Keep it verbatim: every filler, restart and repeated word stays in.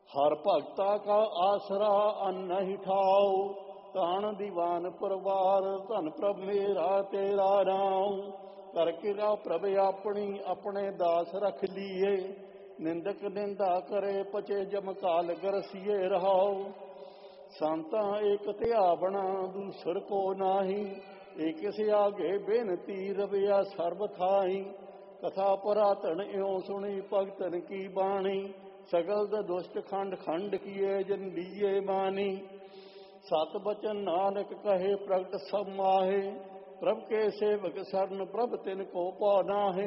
हर भगता का आसरा अन्न ही ठाओ, तान दीवान परवार धन प्रभ मेरा तेरा नाम। कर किरा प्रभ अपनी अपने दास रख लिए, निंदक निंदा करे पचे जम काल गरसिए रहाओ। संता एक त्यावना दूसर को नाही, एक से आगे बेनती रविया सर्व थाई। कथा पुरातन इਉਂ सुनी भगतन की बाणी, सकल द दुष्ट खंड खंड किए जन लिए मानी। सत बचन नानक कहे प्रगट सब माहे, प्रभ के सेवक शरण प्रभ तिन को पाना है।